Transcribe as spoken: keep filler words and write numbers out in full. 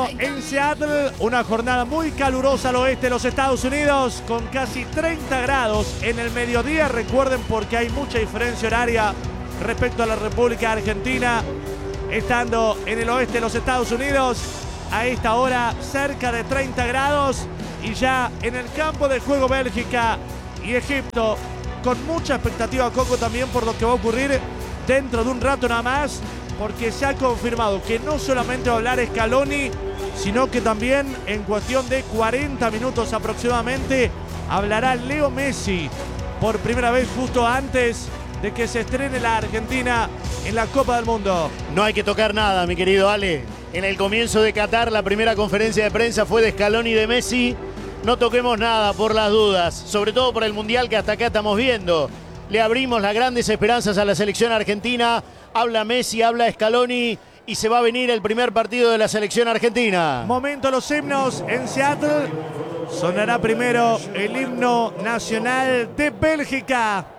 momento en Seattle, una jornada muy calurosa al oeste de los Estados Unidos, con casi treinta grados en el mediodía. Recuerden, porque hay mucha diferencia horaria respecto a la República Argentina, estando en el oeste de los Estados Unidos, a esta hora cerca de treinta grados, y ya en el campo de juego Bélgica y Egipto, con mucha expectativa, Coco, también por lo que va a ocurrir dentro de un rato nada más, porque se ha confirmado que no solamente va a hablar Scaloni, sino que también en cuestión de cuarenta minutos aproximadamente hablará Leo Messi por primera vez justo antes de que se estrene la Argentina en la Copa del Mundo. No hay que tocar nada, mi querido Ale. En el comienzo de Qatar, la primera conferencia de prensa fue de Scaloni y de Messi. No toquemos nada por las dudas, sobre todo por el Mundial que hasta acá estamos viendo. Le abrimos las grandes esperanzas a la selección argentina. Habla Messi, habla Scaloni y se va a venir el primer partido de la selección argentina. Momento los himnos en Seattle. Sonará primero el himno nacional de Bélgica.